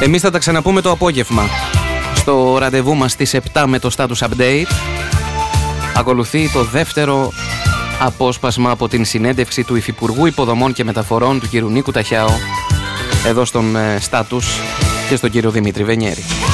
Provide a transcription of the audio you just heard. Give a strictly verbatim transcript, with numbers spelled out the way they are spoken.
Εμείς θα τα ξαναπούμε το απόγευμα στο ραντεβού μας στις επτά με το status update. Ακολουθεί το δεύτερο απόσπασμα από την συνέντευξη του Υφυπουργού Υποδομών και Μεταφορών του κ. Νίκου Ταχιάου εδώ στον Status και στον κύριο Δημήτρη Βενιέρη.